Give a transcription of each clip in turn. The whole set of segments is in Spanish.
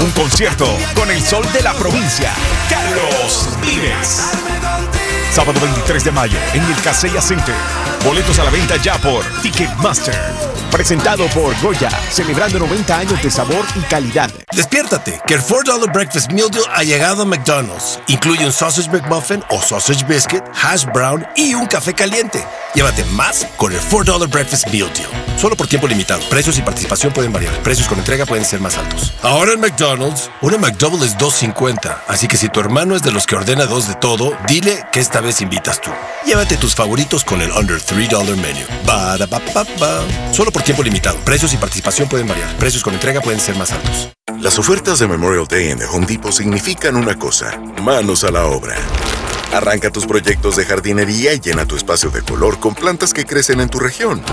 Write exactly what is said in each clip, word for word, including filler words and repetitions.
Un concierto con el sol de la provincia, Carlos Vives. Sábado veintitrés de mayo en el Kaseya Center. Boletos a la venta ya por Ticketmaster. Presentado por Goya, celebrando noventa años de sabor y calidad. Despiértate, que el cuatro dólares Breakfast Meal Deal ha llegado a McDonald's. Incluye un Sausage McMuffin o Sausage Biscuit, Hash Brown y un café caliente. Llévate más con el cuatro dólares Breakfast Meal Deal. Solo por tiempo limitado. Precios y participación pueden variar. Precios con entrega pueden ser más altos. Ahora en McDonald's, una McDouble es dos cincuenta. Así que si tu hermano es de los que ordena dos de todo, dile que esta vez invitas tú. Llévate tus favoritos con el Under tres dólares Menu. Ba-da-ba-ba-ba. Solo por tiempo limitado. Precios y participación pueden variar. Precios con entrega pueden ser más altos. Las ofertas de Memorial Day en The Home Depot significan una cosa: manos a la obra. Arranca tus proyectos de jardinería y llena tu espacio de color con plantas que crecen en tu región.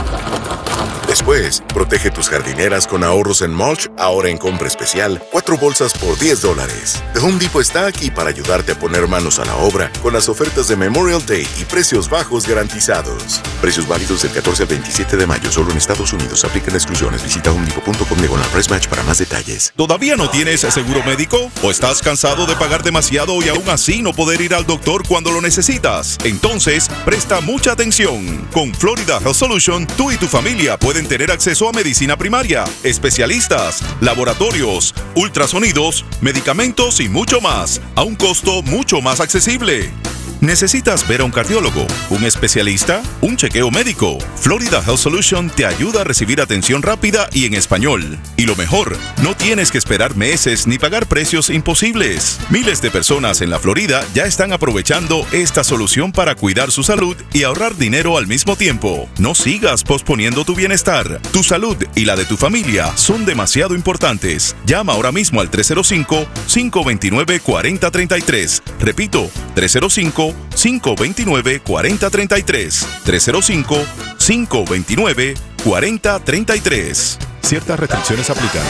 Después, protege tus jardineras con ahorros en mulch, ahora en compra especial, cuatro bolsas por diez dólares. The Home Depot está aquí para ayudarte a poner manos a la obra con las ofertas de Memorial Day y precios bajos garantizados. Precios válidos del catorce al veintisiete de mayo, solo en Estados Unidos. Aplican exclusiones. Visita home depot punto com diagonal price match para más detalles. ¿Todavía no tienes seguro médico? ¿O estás cansado de pagar demasiado y aún así no poder ir al doctor cuando lo necesitas? Entonces, presta mucha atención. Con Florida Health Solution, tú y tu familia pueden tener acceso a medicina primaria, especialistas, laboratorios, ultrasonidos, medicamentos y mucho más, a un costo mucho más accesible. ¿Necesitas ver a un cardiólogo, un especialista, un chequeo médico? Florida Health Solution te ayuda a recibir atención rápida y en español. Y lo mejor, no tienes que esperar meses ni pagar precios imposibles. Miles de personas en la Florida ya están aprovechando esta solución para cuidar su salud y ahorrar dinero al mismo tiempo. No sigas posponiendo tu bienestar. Tu salud y la de tu familia son demasiado importantes. Llama ahora mismo al tres cero cinco, cinco dos nueve, cuatro cero tres tres. Repito, tres cero cinco, cinco dos nueve, cuatro cero tres tres. tres cero cinco, cinco dos nueve, cuatro cero tres tres. Ciertas restricciones aplican.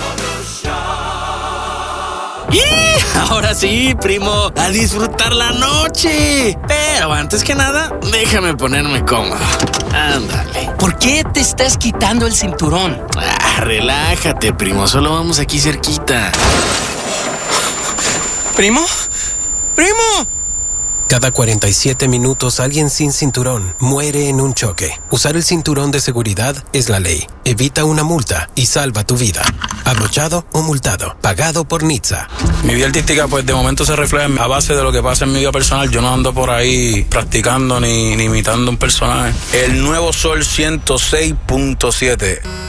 ¡Y! Ahora sí, primo, a disfrutar la noche. Pero antes que nada, déjame ponerme cómodo. Ándale. ¿Por qué te estás quitando el cinturón? Ah, relájate, primo, solo vamos aquí cerquita. ¿Primo? ¡Primo! Cada cuarenta y siete minutos alguien sin cinturón muere en un choque. Usar el cinturón de seguridad es la ley. Evita una multa y salva tu vida. Abrochado o multado. Pagado por N H T S A. Mi vida artística pues de momento se refleja a base de lo que pasa en mi vida personal. Yo no ando por ahí practicando ni, ni imitando un personaje. El nuevo Sol ciento seis punto siete.